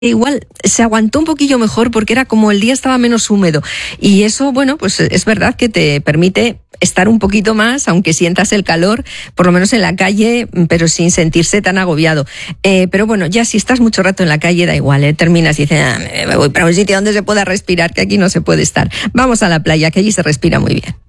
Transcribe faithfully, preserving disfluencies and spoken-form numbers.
igual se aguantó un poquillo mejor porque era como el día estaba menos húmedo y eso, bueno, pues es verdad que te permite estar un poquito más, aunque sientas el calor, por lo menos en la calle, pero sin sentirse tan agobiado. Eh, pero bueno, ya si estás mucho rato en la calle da igual, ¿eh? Terminas y dices, ah, me voy para un sitio donde se pueda respirar, que aquí no se puede estar. Vamos a la playa, que allí se respira muy bien.